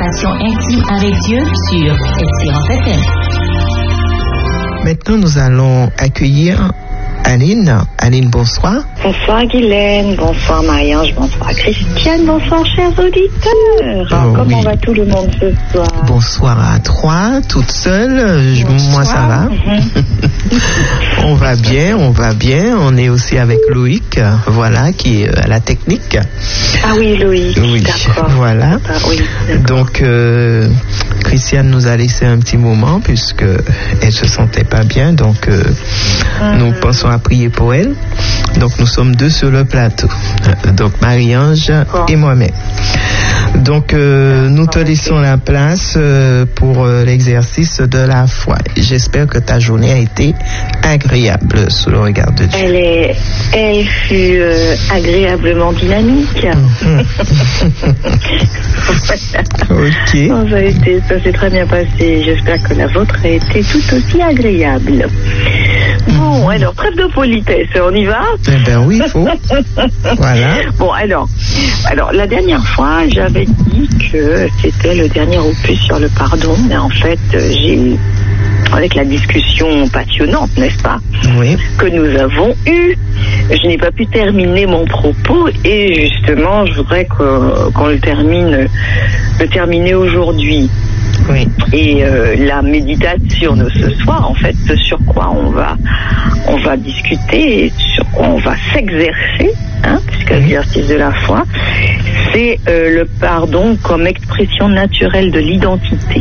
conversation intime avec Dieu sur Espérance FM. Maintenant, nous allons accueillir Aline. Aline, bonsoir. Bonsoir Guylaine, bonsoir Marie-Ange, bonsoir Christiane, bonsoir chers auditeurs. Comment va tout le monde ce soir? Bonsoir à trois, toute seule. Moi ça va. On va bien. On est aussi avec Loïc, voilà, qui est à la technique. Ah oui, Loïc, oui, d'accord. Voilà. Oui, d'accord. Donc, Christiane nous a laissé un petit moment puisque elle se sentait pas bien. Donc, nous pensons à prier pour elle. Donc, nous sommes deux sur le plateau. Donc, Marie-Ange et moi-même. Donc, nous te laissons la place pour l'exercice de la foi. J'espère que ta journée a été agréable sous le regard de Dieu. Elle fut agréablement dynamique. Ok. Ça s'est très bien passé. J'espère que la vôtre a été tout aussi agréable. Bon, alors, trêve de politesse, on y va? Eh bien oui, il faut. Voilà. Bon, alors, la dernière fois, j'avais dit que c'était le dernier opus sur le pardon, mais en fait, avec la discussion passionnante, n'est-ce pas? Oui. Que nous avons eue, je n'ai pas pu terminer mon propos et justement, je voudrais qu'on le terminer aujourd'hui. Oui. Et la méditation de ce soir, en fait, sur quoi on va discuter et sur quoi on va s'exercer, puisque l'exercice de la foi, c'est le pardon comme expression naturelle de l'identité.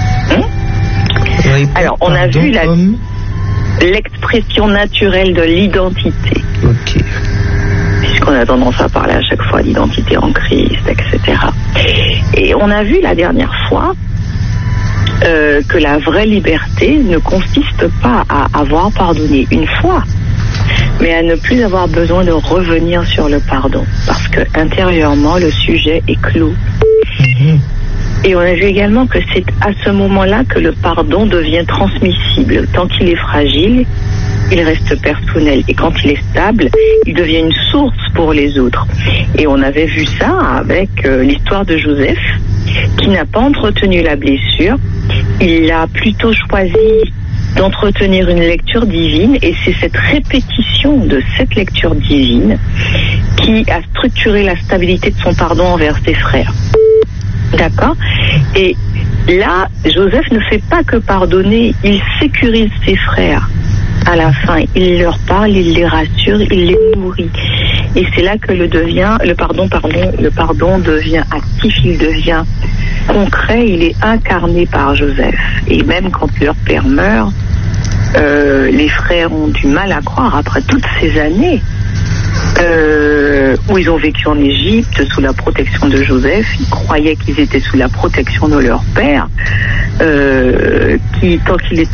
Oui, alors, on a vu l'expression naturelle de l'identité. Ok. Puisqu'on a tendance à parler à chaque fois d'identité en Christ, etc. Et on a vu la dernière fois que la vraie liberté ne consiste pas à avoir pardonné une fois, mais à ne plus avoir besoin de revenir sur le pardon, parce que intérieurement le sujet est clos. Et on a vu également que c'est à ce moment-là que le pardon devient transmissible. Tant qu'il est fragile, il reste personnel. Et quand il est stable, il devient une source pour les autres. Et on avait vu ça avec l'histoire de Joseph, qui n'a pas entretenu la blessure. Il a plutôt choisi d'entretenir une lecture divine, et c'est cette répétition de cette lecture divine qui a structuré la stabilité de son pardon envers ses frères. D'accord? Et là, Joseph ne fait pas que pardonner, il sécurise ses frères. À la fin, il leur parle, il les rassure, il les nourrit. Et c'est là que le pardon devient actif, il devient concret, il est incarné par Joseph. Et même quand leur père meurt, les frères ont du mal à croire, après toutes ces années où ils ont vécu en Égypte sous la protection de Joseph, ils croyaient qu'ils étaient sous la protection de leur père, tant qu'il est